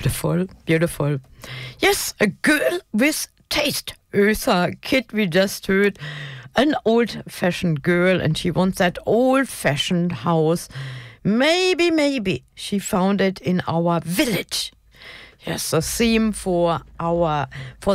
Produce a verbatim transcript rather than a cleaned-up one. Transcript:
Beautiful, beautiful. Yes, a girl with taste. Eartha Kitt, we just heard, an old-fashioned girl, and she wants that old-fashioned house. Maybe, maybe she found it in our village. Yes, a theme for our for